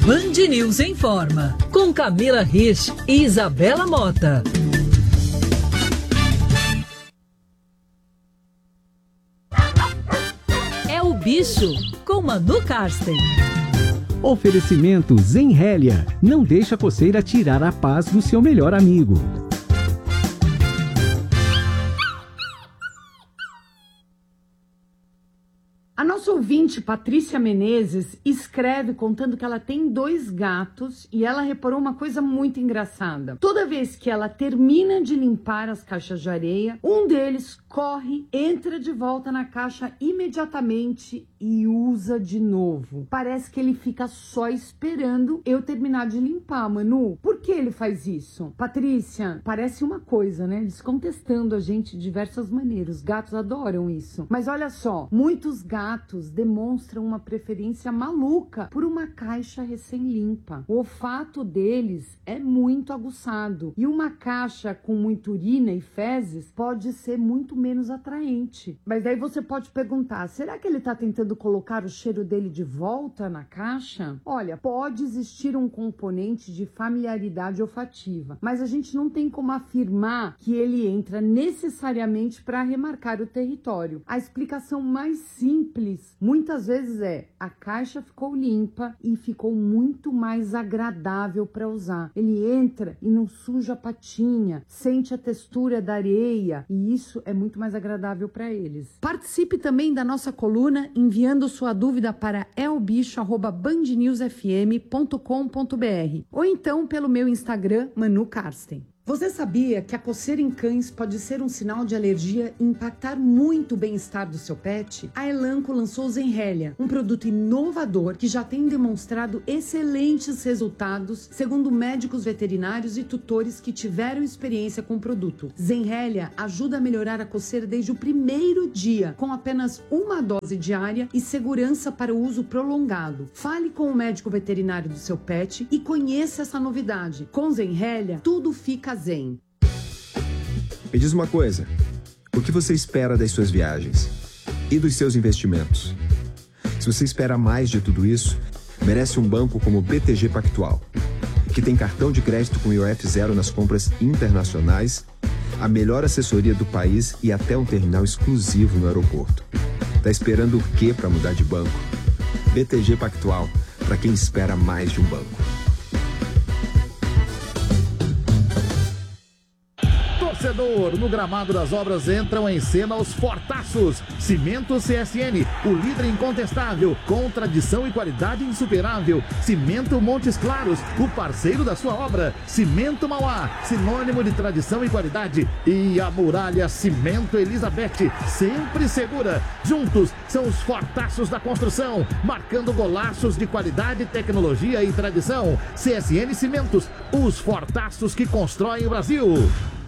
Band News Informa, com Camila Rich e Isabela Mota. É o Bicho, com Manu Karsten. Oferecimento Zenrélia. Não deixa a coceira tirar a paz do seu melhor amigo. A nossa ouvinte, Patrícia Menezes, escreve contando que ela tem 2 gatos e ela reparou uma coisa muito engraçada. Toda vez que ela termina de limpar as caixas de areia, um deles corre, entra de volta na caixa imediatamente e usa de novo. Parece que ele fica só esperando eu terminar de limpar, Manu. Por que ele faz isso? Patrícia, parece uma coisa, né? Descontestando a gente de diversas maneiras. Os gatos adoram isso. Mas olha só, muitos gatos demonstram uma preferência maluca por uma caixa recém-limpa. O olfato deles é muito aguçado. E uma caixa com muita urina e fezes pode ser muito menos atraente. Mas daí você pode perguntar, será que ele está tentando colocar o cheiro dele de volta na caixa? Olha, pode existir um componente de familiaridade olfativa, mas a gente não tem como afirmar que ele entra necessariamente para remarcar o território. A explicação mais simples, muitas vezes a caixa ficou limpa e ficou muito mais agradável para usar. Ele entra e não suja a patinha, sente a textura da areia e isso é muito mais agradável para eles. Participe também da nossa coluna enviando sua dúvida para elbicho@bandnewsfm.com.br ou então pelo meu Instagram, Manu Karsten. Você sabia que a coceira em cães pode ser um sinal de alergia e impactar muito o bem-estar do seu pet? A Elanco lançou o Zenrélia, um produto inovador que já tem demonstrado excelentes resultados, segundo médicos veterinários e tutores que tiveram experiência com o produto. Zenrélia ajuda a melhorar a coceira desde o primeiro dia, com apenas uma dose diária e segurança para o uso prolongado. Fale com o médico veterinário do seu pet e conheça essa novidade. Com Zenrélia, tudo fica zen. Me diz uma coisa, o que você espera das suas viagens e dos seus investimentos? Se você espera mais de tudo isso, merece um banco como o BTG Pactual, que tem cartão de crédito com IOF zero nas compras internacionais, a melhor assessoria do país e até um terminal exclusivo no aeroporto. Tá esperando o quê para mudar de banco? BTG Pactual, para quem espera mais de um banco. Torcedor, no gramado das obras entram em cena os fortaços. Cimento CSN, o líder incontestável, com tradição e qualidade insuperável. Cimento Montes Claros, o parceiro da sua obra. Cimento Mauá, sinônimo de tradição e qualidade. E a Muralha Cimento Elizabeth, sempre segura. Juntos são os fortaços da construção, marcando golaços de qualidade, tecnologia e tradição. CSN Cimentos, os fortaços que constroem o Brasil.